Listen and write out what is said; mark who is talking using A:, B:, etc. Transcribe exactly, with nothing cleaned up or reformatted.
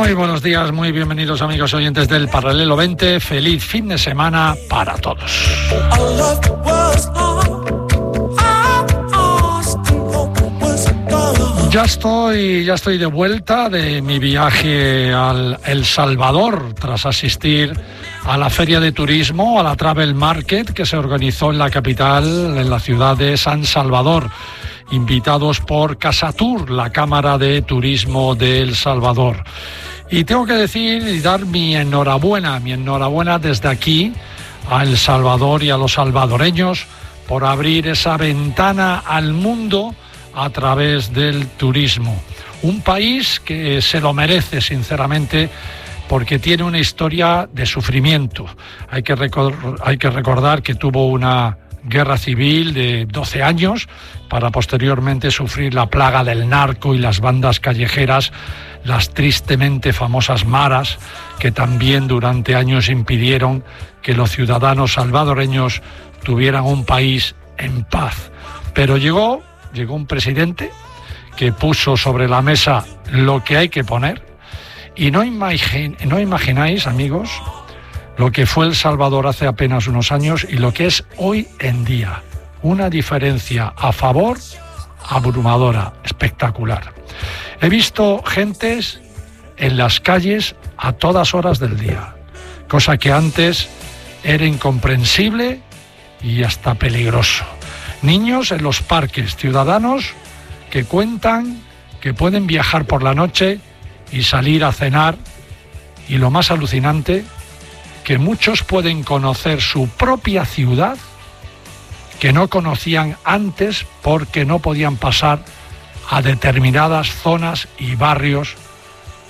A: Muy buenos días, muy bienvenidos amigos oyentes del Paralelo veinte. Feliz fin de semana para todos. Ya estoy, ya estoy de vuelta de mi viaje al El Salvador tras asistir a la feria de turismo, a la Travel Market que se organizó en la capital, en la ciudad de San Salvador, invitados por Casatur, la Cámara de Turismo de El Salvador. Y tengo que decir y dar mi enhorabuena, mi enhorabuena desde aquí a El Salvador y a los salvadoreños por abrir esa ventana al mundo a través del turismo. Un país que se lo merece, sinceramente, porque tiene una historia de sufrimiento. Hay que recor- hay que recordar que tuvo una guerra civil de doce años para posteriormente sufrir la plaga del narco y las bandas callejeras, las tristemente famosas maras, que también durante años impidieron que los ciudadanos salvadoreños tuvieran un país en paz. Pero llegó, llegó un presidente que puso sobre la mesa lo que hay que poner, y no, imagin- no imagináis, amigos, lo que fue El Salvador hace apenas unos años y lo que es hoy en día. Una diferencia a favor abrumadora, espectacular. He visto gentes en las calles a todas horas del día, cosa que antes era incomprensible y hasta peligroso. Niños en los parques, ciudadanos que cuentan que pueden viajar por la noche y salir a cenar, y lo más alucinante, que muchos pueden conocer su propia ciudad que no conocían antes porque no podían pasar a determinadas zonas y barrios